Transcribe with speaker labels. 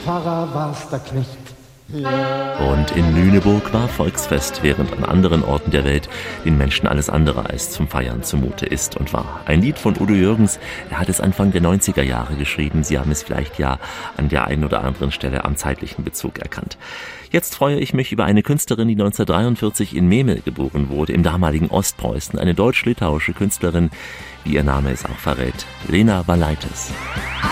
Speaker 1: Pfarrer war's der Knecht.
Speaker 2: Und in Lüneburg war Volksfest, während an anderen Orten der Welt den Menschen alles andere als zum Feiern zumute ist und war. Ein Lied von Udo Jürgens, er hat es Anfang der 90er Jahre geschrieben. Sie haben es vielleicht ja an der einen oder anderen Stelle am zeitlichen Bezug erkannt. Jetzt freue ich mich über eine Künstlerin, die 1943 in Memel geboren wurde, im damaligen Ostpreußen. Eine deutsch-litauische Künstlerin, wie ihr Name es auch verrät, Lena Valaitis.